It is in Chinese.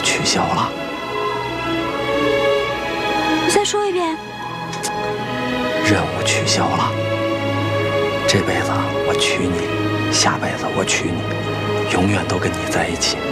取消了。 你再说一遍。 任务取消了。这辈子我娶你，下辈子我娶你，永远都跟你在一起。